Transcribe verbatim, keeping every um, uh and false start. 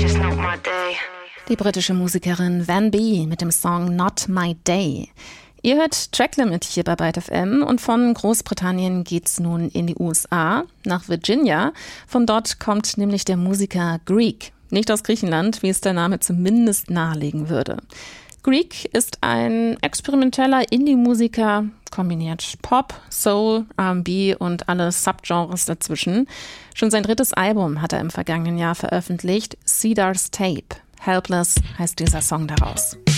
Die britische Musikerin Van B mit dem Song Not My Day. Ihr hört Tracklimit hier bei Byte F M und von Großbritannien geht's nun in die U S A, nach Virginia. Von dort kommt nämlich der Musiker Greek. Nicht aus Griechenland, wie es der Name zumindest nahelegen würde. Greek ist ein experimenteller Indie-Musiker, kombiniert Pop, Soul, R and B und alle Subgenres dazwischen. Schon sein drittes Album hat er im vergangenen Jahr veröffentlicht, Cedar's Tape. Helpless heißt dieser Song daraus.